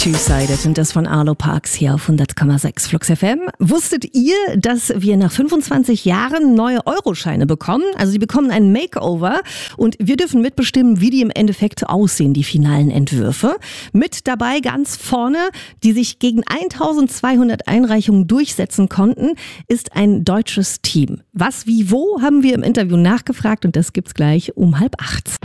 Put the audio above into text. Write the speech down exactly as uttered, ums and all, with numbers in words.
Two-Sided und das von Arlo Parks hier auf hundert Komma sechs Flux F M. Wusstet ihr, dass wir nach fünfundzwanzig Jahren neue Euroscheine bekommen? Also die bekommen ein Makeover und wir dürfen mitbestimmen, wie die im Endeffekt aussehen, die finalen Entwürfe. Mit dabei ganz vorne, die sich gegen eintausendzweihundert Einreichungen durchsetzen konnten, ist ein deutsches Team. Was, wie, wo, haben wir im Interview nachgefragt und das gibt's gleich um halb acht.